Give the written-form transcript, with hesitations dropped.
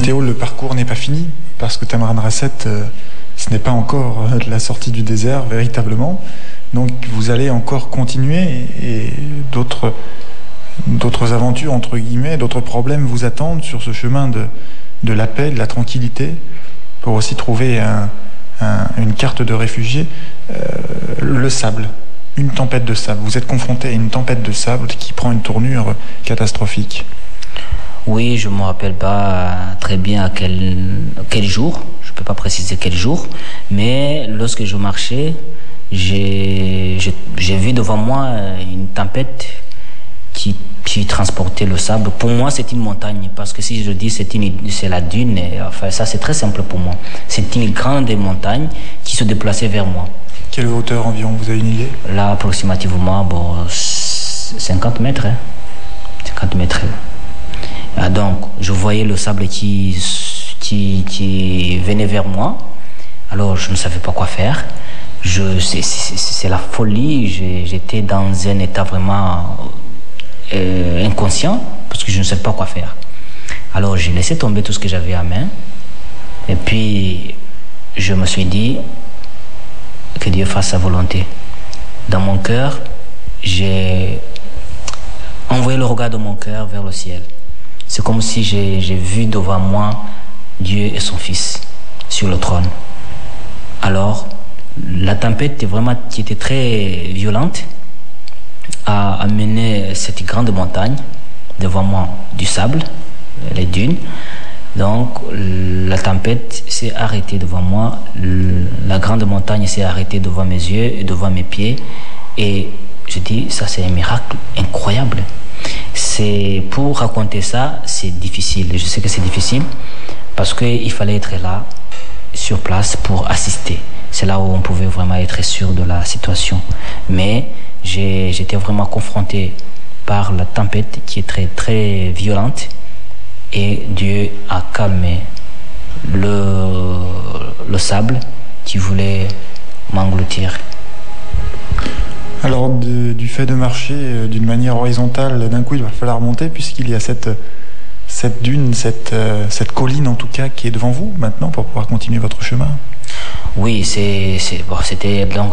Théo, le parcours n'est pas fini, parce que Tamran Rasset, ce n'est pas encore la sortie du désert, véritablement. Donc vous allez encore continuer, et d'autres aventures, entre guillemets, d'autres problèmes vous attendent sur ce chemin de la paix, de la tranquillité, pour aussi trouver une carte de réfugié. Le sable, une tempête de sable. Vous êtes confronté à une tempête de sable qui prend une tournure catastrophique. Oui, je ne me rappelle pas très bien à quel jour, je ne peux pas préciser quel jour, mais lorsque je marchais, j'ai vu devant moi une tempête qui transportait le sable. Pour moi, c'est une montagne, parce que si je dis c'est la dune, enfin ça c'est très simple pour moi. C'est une grande montagne qui se déplaçait vers moi. Quelle hauteur environ, vous avez une idée? Là, approximativement, 50 mètres. 50 mètres. Ah, donc, je voyais le sable qui venait vers moi. Alors, je ne savais pas quoi faire. C'est la folie. J'étais dans un état vraiment inconscient, parce que je ne savais pas quoi faire. Alors, j'ai laissé tomber tout ce que j'avais à main. Et puis, je me suis dit que Dieu fasse sa volonté. Dans mon cœur, j'ai envoyé le regard de mon cœur vers le ciel. C'est comme si j'ai vu devant moi Dieu et son Fils sur le trône. Alors, la tempête qui était très violente a amené cette grande montagne devant moi, du sable, les dunes. Donc, la tempête s'est arrêtée devant moi, la grande montagne s'est arrêtée devant mes yeux et devant mes pieds. Et je dis, ça c'est un miracle incroyable. Pour raconter ça, c'est difficile. Je sais que c'est difficile parce qu'il fallait être là, sur place, pour assister. C'est là où on pouvait vraiment être sûr de la situation. Mais j'étais vraiment confronté par la tempête qui est très, très violente. Et Dieu a calmé le sable qui voulait m'engloutir. Alors, du fait de marcher d'une manière horizontale, d'un coup, il va falloir monter, puisqu'il y a cette dune, cette colline en tout cas, qui est devant vous maintenant pour pouvoir continuer votre chemin. Oui, c'était donc